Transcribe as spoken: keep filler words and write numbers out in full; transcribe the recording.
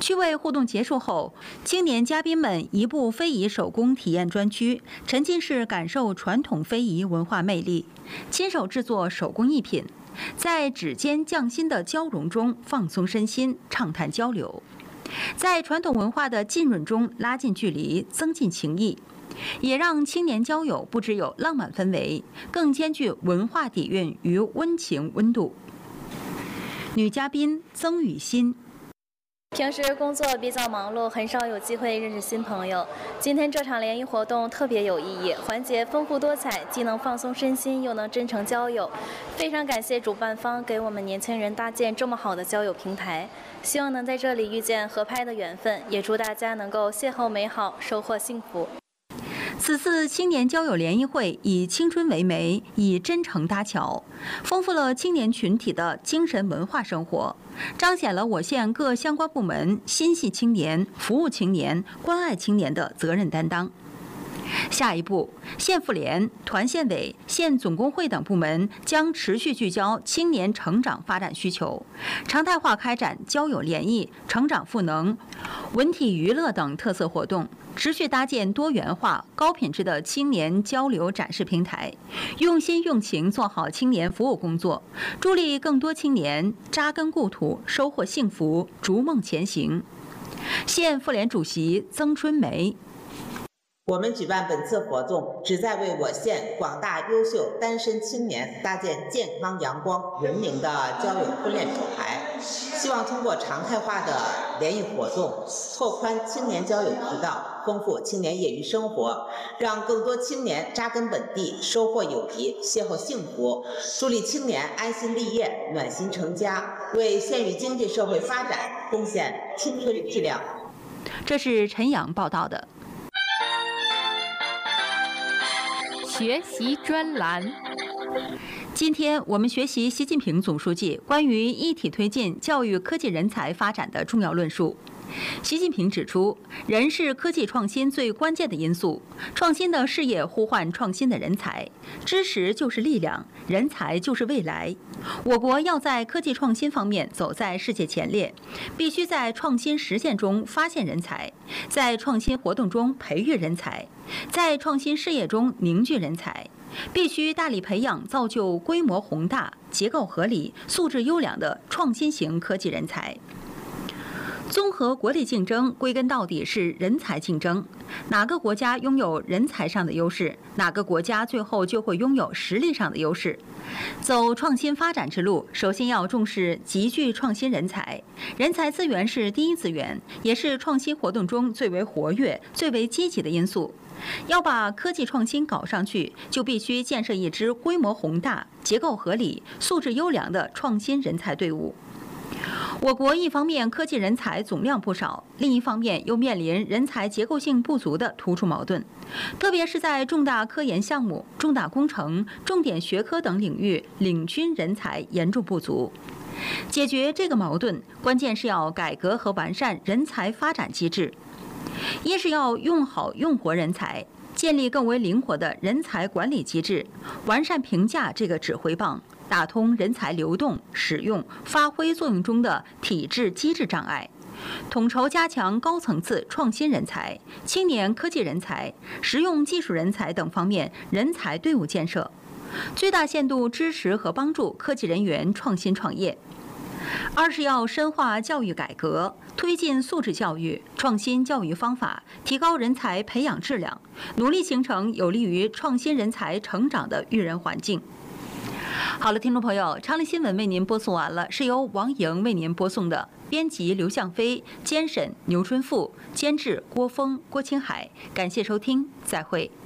趣味互动结束后，青年嘉宾们移步非遗手工体验专区，沉浸式感受传统非遗文化魅力，亲手制作手工艺品，在指尖匠心的交融中放松身心，畅谈交流，在传统文化的浸润中拉近距离，增进情谊，也让青年交友不只有浪漫氛围，更兼具文化底蕴与温情温度。女嘉宾曾雨欣。 平时工作比较忙碌，很少有机会认识新朋友。今天这场联谊活动特别有意义，环节丰富多彩，既能放松身心，又能真诚交友。非常感谢主办方给我们年轻人搭建这么好的交友平台，希望能在这里遇见合拍的缘分，也祝大家能够邂逅美好，收获幸福。 此次青年交友联谊会以青春为媒，以真诚搭桥，丰富了青年群体的精神文化生活，彰显了我县各相关部门心系青年、服务青年、关爱青年的责任担当。下一步，县妇联、团县委、县总工会等部门将持续聚焦青年成长发展需求，常态化开展交友联谊、成长赋能、文体娱乐等特色活动，持续搭建多元化、高品质的青年交流展示平台，用心用情做好青年服务工作，助力更多青年扎根故土，收获幸福，逐梦前行。县妇联主席曾春梅。 我们举办本次活动，旨在为我县广大优秀单身青年搭建健康、阳光、文明的交友婚恋品牌。希望通过常态化的联谊活动，拓宽青年交友渠道，丰富青年业余生活，让更多青年扎根本地，收获友谊，邂逅幸福，助力青年安心立业、暖心成家，为县域经济社会发展贡献青春质量。 这是陈阳报道的。 学习专栏。 今天我们学习习近平总书记关于一体推进教育科技人才发展的重要论述。习近平指出，人是科技创新最关键的因素，创新的事业呼唤创新的人才，知识就是力量，人才就是未来。我国要在科技创新方面走在世界前列，必须在创新实践中发现人才，在创新活动中培育人才，在创新事业中凝聚人才，必须大力培养造就规模宏大、结构合理、素质优良的创新型科技人才。综合国力竞争，归根到底是人才竞争。哪个国家拥有人才上的优势，哪个国家最后就会拥有实力上的优势。走创新发展之路，首先要重视集聚创新人才。人才资源是第一资源，也是创新活动中最为活跃、最为积极的因素。要把科技创新搞上去，就必须建设一支规模宏大、结构合理、素质优良的创新人才队伍。我国一方面科技人才总量不少，另一方面又面临人才结构性不足的突出矛盾，特别是在重大科研项目、重大工程、重点学科等领域，领军人才严重不足。解决这个矛盾，关键是要改革和完善人才发展机制。一是要用好用活人才，建立更为灵活的人才管理机制，完善评价这个指挥棒，打通人才流动、使用、发挥作用中的体制机制障碍，统筹加强高层次创新人才、青年科技人才、实用技术人才等方面人才队伍建设，最大限度支持和帮助科技人员创新创业。二是要深化教育改革，推进素质教育，创新教育方法，提高人才培养质量，努力形成有利于创新人才成长的育人环境。好了，听众朋友，长宁新闻为您播送完了，是由王莹为您播送的，编辑刘向飞，监审牛春富，监制郭峰、郭青海，感谢收听，再会。